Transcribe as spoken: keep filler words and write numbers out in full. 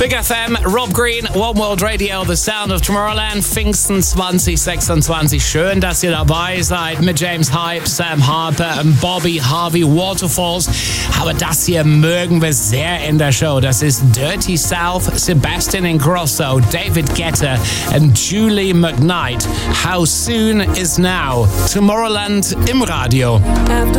Big F M, Rob Green, One World Radio, The Sound of Tomorrowland, Pfingsten zwanzig sechsundzwanzig. Schön, dass ihr dabei seid mit James Hype, Sam Harper und Bobby Harvey Waterfalls. Aber das hier mögen wir sehr in der Show. Das ist Dirty South, Sebastian Ingrosso, David Guetta und Julie McKnight. How soon is now? Tomorrowland im Radio. After